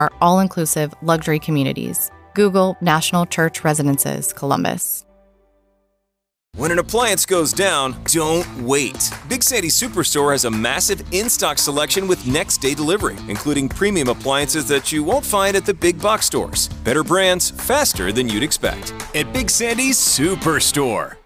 our all-inclusive luxury communities. Google National Church Residences, Columbus. When an appliance goes down, don't wait. Big Sandy Superstore has a massive in-stock selection with next-day delivery, including premium appliances that you won't find at the big box stores. Better brands, faster than you'd expect. At Big Sandy's Superstore.